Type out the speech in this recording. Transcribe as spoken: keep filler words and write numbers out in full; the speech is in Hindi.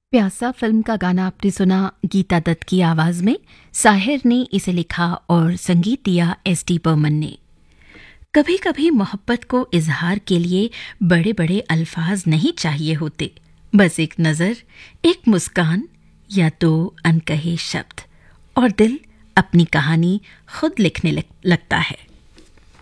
प्यासा फिल्म का गाना आपने सुना गीता दत्त की आवाज में। साहिर ने इसे लिखा और संगीत दिया एस डी बर्मन ने। कभी कभी मोहब्बत को इजहार के लिए बड़े बड़े अल्फाज नहीं चाहिए होते, बस एक नजर, एक मुस्कान या दो अनकहे शब्द और दिल अपनी कहानी खुद लिखने लग, लगता है।